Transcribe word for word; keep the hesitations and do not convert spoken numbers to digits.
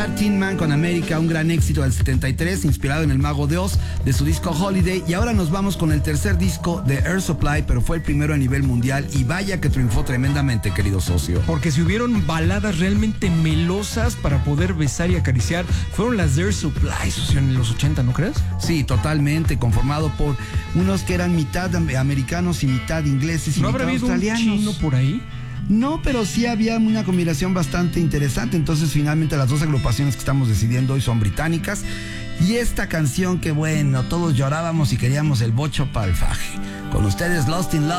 Tin Man con América, un gran éxito del setenta y tres, inspirado en El Mago de Oz, de su disco Holiday. Y ahora nos vamos con el tercer disco de Air Supply, pero fue el primero a nivel mundial. Y vaya que triunfó tremendamente, querido socio. Porque si hubieron baladas realmente melosas para poder besar y acariciar, fueron las de Air Supply, socio, en los ochenta, ¿no crees? Sí, totalmente, conformado por unos que eran mitad americanos y mitad ingleses y ¿No mitad habrá habido australianos. un chino por ahí? No, pero sí había una combinación bastante interesante. Entonces, finalmente, las dos agrupaciones que estamos decidiendo hoy son británicas. Y esta canción que, bueno, todos llorábamos y queríamos el bocho para el faje. Con ustedes, Lost in Love.